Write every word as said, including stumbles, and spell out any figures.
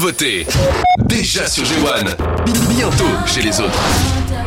nouveautés. Déjà sur G un. Bientôt chez les autres.